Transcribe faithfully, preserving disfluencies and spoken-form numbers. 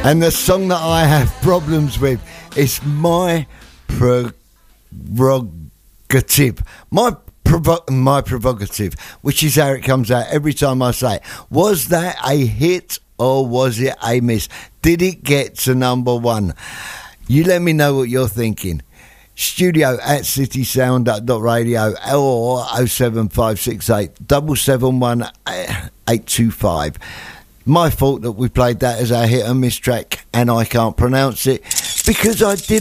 And the song that I have problems with is my prerogative. My provo- my prerogative, which is how it comes out every time I say it. Was that a hit or was it a miss? Did it get to number one? You let me know what you're thinking. Studio at citysound dot radio or oh seven five six eight seven seven one eight two five. My fault that we played that as our hit and miss track and I can't pronounce it because I did